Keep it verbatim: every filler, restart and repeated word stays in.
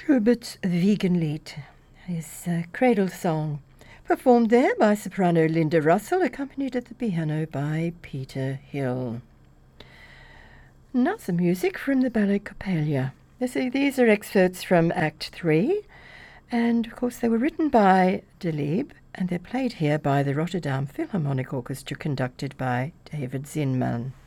Schubert's Wiegenlied, his uh, cradle song, performed there by soprano Linda Russell, accompanied at the piano by Peter Hill. Now some music from the ballet Coppelia. These are excerpts from Act Three, and of course they were written by Delibes, and they're played here by the Rotterdam Philharmonic Orchestra, conducted by David Zinman.